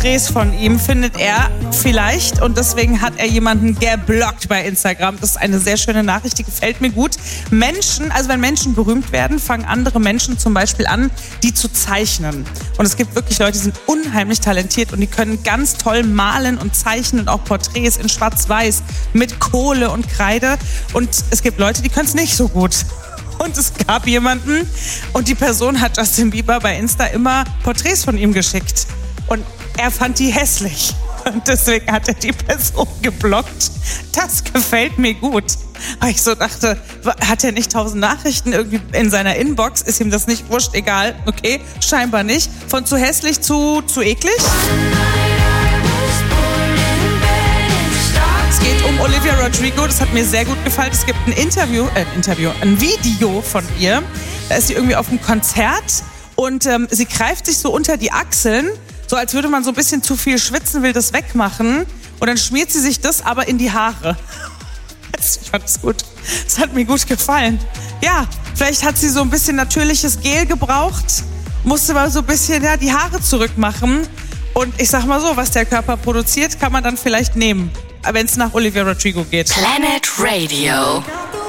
Porträts von ihm findet er vielleicht und deswegen hat er jemanden geblockt bei Instagram. Das ist eine sehr schöne Nachricht, die gefällt mir gut. Menschen, also wenn Menschen berühmt werden, fangen andere Menschen zum Beispiel an, die zu zeichnen. Und es gibt wirklich Leute, die sind unheimlich talentiert und die können ganz toll malen und zeichnen und auch Porträts in Schwarz-Weiß mit Kohle und Kreide. Und es gibt Leute, die können es nicht so gut. Und es gab jemanden und die Person hat Justin Bieber bei Insta immer Porträts von ihm geschickt. Und er fand die hässlich. Und deswegen hat er die Person geblockt. Das gefällt mir gut. Weil ich so dachte, hat er nicht 1000 Nachrichten irgendwie in seiner Inbox? Ist ihm das nicht wurscht? Egal. Okay, scheinbar nicht. Von zu hässlich zu eklig? Es geht um Olivia Rodrigo. Das hat mir sehr gut gefallen. Es gibt ein Video von ihr. Da ist sie irgendwie auf einem Konzert und sie greift sich so unter die Achseln, so als würde man so ein bisschen zu viel schwitzen, will das wegmachen. Und dann schmiert sie sich das aber in die Haare. Ich fand das gut. Das hat mir gut gefallen. Ja, vielleicht hat sie so ein bisschen natürliches Gel gebraucht, musste mal so ein bisschen die Haare zurückmachen. Und ich sag mal so, was der Körper produziert, kann man dann vielleicht nehmen, wenn es nach Olivia Rodrigo geht. Planet Radio.